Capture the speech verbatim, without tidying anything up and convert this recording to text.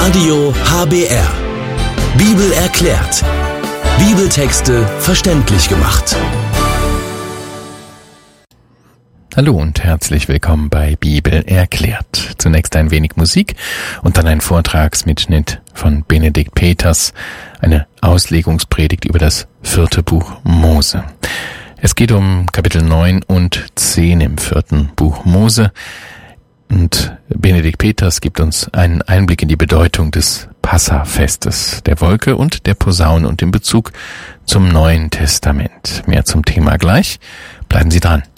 Radio H B R. Bibel erklärt. Bibeltexte verständlich gemacht. Hallo und herzlich willkommen bei Bibel erklärt. Zunächst ein wenig Musik und dann ein Vortragsmitschnitt von Benedikt Peters, eine Auslegungspredigt über das vierte Buch Mose. Es geht um Kapitel neun und zehn im vierten Buch Mose. Und Benedikt Peters gibt uns einen Einblick in die Bedeutung des Passafestes, der Wolke und der Posaune und in Bezug zum Neuen Testament. Mehr zum Thema gleich. Bleiben Sie dran.